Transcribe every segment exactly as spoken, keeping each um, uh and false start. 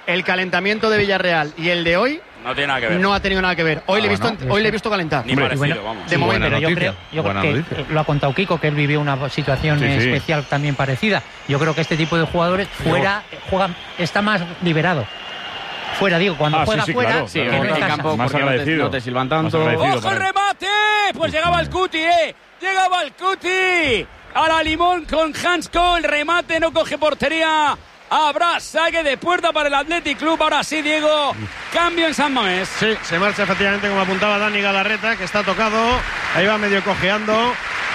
el calentamiento de Villarreal y el de hoy no tiene nada que ver. No ha tenido nada que ver. Hoy, ah, le, he visto, bueno, hoy le he visto calentar. Ni Hombre, parecido, bueno, vamos. De momento. Pero yo creo, yo creo que noticia. Lo ha contado Kiko, que él vivió una situación sí, sí. especial también parecida. Yo creo que este tipo de jugadores fuera juegan, está más liberado. Fuera, digo, cuando ah, juega sí, sí, fuera, claro, sí, claro. en el campo más agradecido. No te, no te silban tanto. ¡Ojo el remate! Pues llegaba el Cuti, ¿eh? Llegaba el Cuti. A la limón con Hansko. El remate no coge portería. Habrá saque de puerta para el Athletic Club. Ahora sí, Diego. Cambio en San Mamés. Sí, se marcha efectivamente, como apuntaba Dani Galarreta, que está tocado. Ahí va medio cojeando.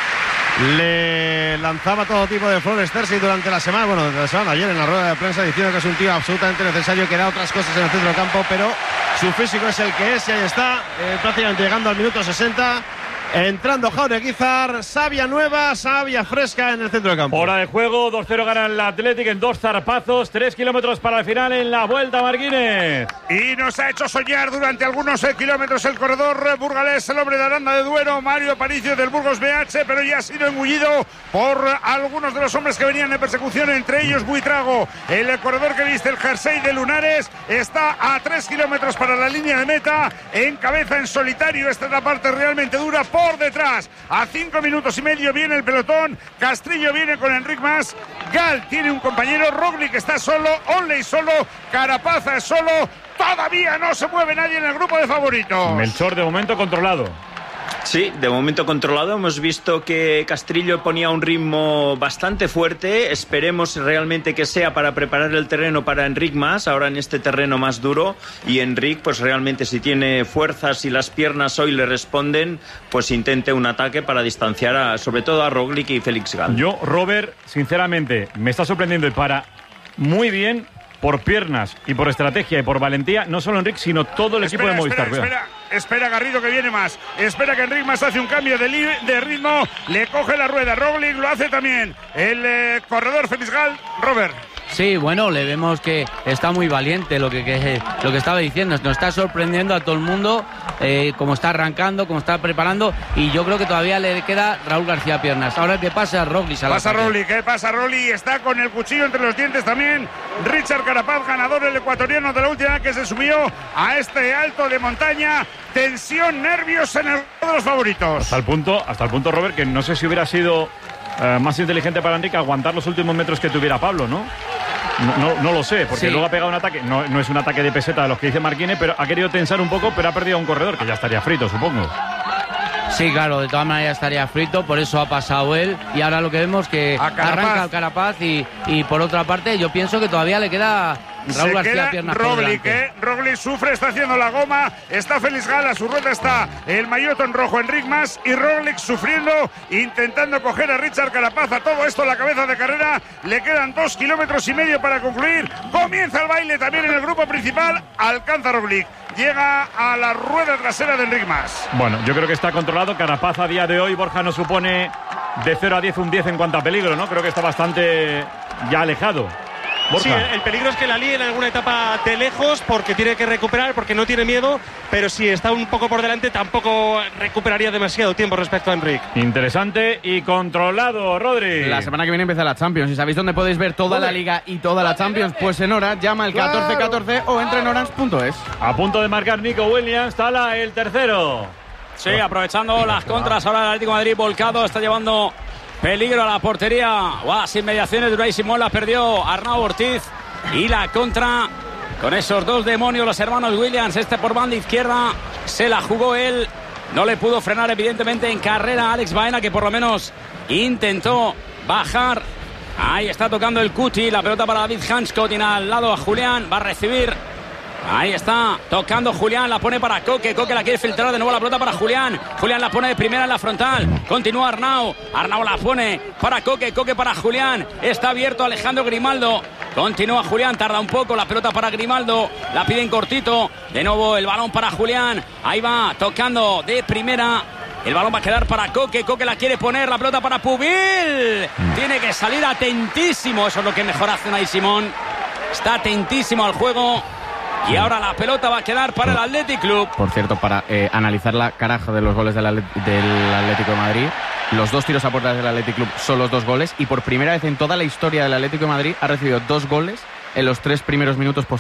Le lanzaba todo tipo de flores Terzi durante la semana, bueno, durante la semana, ayer en la rueda de prensa, diciendo que es un tío absolutamente necesario, que da otras cosas en el centro del campo, pero su físico es el que es y ahí está, eh, prácticamente llegando al minuto sesenta. Entrando Jaureguizar, savia nueva, savia fresca en el centro del campo. Hora de juego, dos cero gana el Athletic en dos zarpazos, tres kilómetros para el final en la Vuelta Marquines. Y nos ha hecho soñar durante algunos eh, kilómetros el corredor burgalés, el hombre de Aranda de Duero, Mario Aparicio del Burgos B H, pero ya ha sido engullido por algunos de los hombres que venían en persecución, entre ellos Buitrago. El corredor que viste el jersey de Lunares está a tres kilómetros para la línea de meta, en cabeza en solitario. Esta es la parte realmente dura. Por detrás, a cinco minutos y medio viene el pelotón. Castrillo viene con Enric Mas. Gal tiene un compañero. Roglic está solo. Onley solo. Carapaza es solo. Todavía no se mueve nadie en el grupo de favoritos. Melchor de momento controlado. Sí, de momento controlado. Hemos visto que Castrillo ponía un ritmo bastante fuerte. Esperemos realmente que sea para preparar el terreno para Enric Mas, ahora en este terreno más duro. Y Enric, pues realmente si tiene fuerzas y las piernas hoy le responden, pues intente un ataque para distanciar a, sobre todo a Roglic y Félix Gal. Yo, Robert, sinceramente, me está sorprendiendo y para muy bien por piernas y por estrategia y por valentía, no solo Enric, sino todo el espera, equipo de Movistar. Espera, espera, espera Garrido que viene más. Espera que Enric Mas hace un cambio de, de ritmo. Le coge la rueda. Roglic lo hace también. El eh, corredor Félix Gal. Robert. Sí, bueno, le vemos que está muy valiente, lo que, que lo que estaba diciendo. Nos está sorprendiendo a todo el mundo, eh, como está arrancando, como está preparando, y yo creo que todavía le queda Raúl García Piernas. Ahora el que pasa Roglic. Pasa Roglic, ¿qué pasa Roglic? Está con el cuchillo entre los dientes también. Richard Carapaz, ganador el ecuatoriano de la última que se subió a este alto de montaña. Tensión, nervios en el de los favoritos. Hasta el punto, hasta el punto, Robert, que no sé si hubiera sido eh, más inteligente para Enrique aguantar los últimos metros que tuviera Pablo, ¿no? No, no, no lo sé, porque sí. Luego ha pegado un ataque, no, no es un ataque de peseta de los que dice Marquine, pero ha querido tensar un poco, pero ha perdido a un corredor que ya estaría frito, supongo. Sí, claro, de todas maneras estaría frito, por eso ha pasado él, y ahora lo que vemos que arranca el Carapaz y, y por otra parte yo pienso que todavía le queda Raúl Se García queda Piernas. Roglic, eh. Roglic sufre, está haciendo la goma, está Félix Gal, a su rueda está el maillot en rojo Enric Mas y Roglic sufriendo, intentando coger a Richard Carapaz. A todo esto la cabeza de carrera, le quedan dos kilómetros y medio para concluir. Comienza el baile también en el grupo principal, alcanza Roglic, llega a la rueda trasera de Enric Mas. Bueno, yo creo que está controlado. Carapaz a día de hoy, Borja, no supone de cero a diez un diez en cuanto a peligro, ¿no? Creo que está bastante ya alejado. Borja. Sí, el peligro es que la líe en alguna etapa de lejos porque tiene que recuperar, porque no tiene miedo, pero si está un poco por delante tampoco recuperaría demasiado tiempo respecto a Enric. Interesante y controlado, Rodri. La semana que viene empieza la Champions. ¿Y sabéis dónde podéis ver toda la Liga y toda la Champions? Pues en Hora, llama al catorce catorce o entra en orange punto es. A punto de marcar Nico Williams, Tala el tercero. Sí, aprovechando las contras, ahora el Atlético de Madrid volcado, está llevando peligro a la portería o a las inmediaciones de Unai Simón. La perdió Arnau Ortiz y la contra con esos dos demonios, los hermanos Williams. Este por banda izquierda se la jugó él, no le pudo frenar evidentemente en carrera a Alex Baena, que por lo menos intentó bajar. Ahí está tocando el Cuti, la pelota para David Hansko, tiene al lado a Julián, va a recibir. Ahí está, tocando Julián, la pone para Coque, Coque la quiere filtrar de nuevo la pelota para Julián, Julián la pone de primera en la frontal, continúa Arnau, Arnau la pone para Coque, Coque para Julián, está abierto Alejandro Grimaldo, continúa Julián, tarda un poco, la pelota para Grimaldo, la piden cortito, de nuevo el balón para Julián, ahí va, tocando de primera. El balón va a quedar para Coque, Coque la quiere poner, la pelota para Pubil, tiene que salir atentísimo, eso es lo que mejor hace Unai Simón, está atentísimo al juego. Y ahora la pelota va a quedar para el Athletic Club. Por cierto, para eh, analizar la caraja de los goles del, del Atlético de Madrid, los dos tiros a puerta del Athletic Club son los dos goles y por primera vez en toda la historia del Atlético de Madrid ha recibido dos goles en los tres primeros minutos posteriores.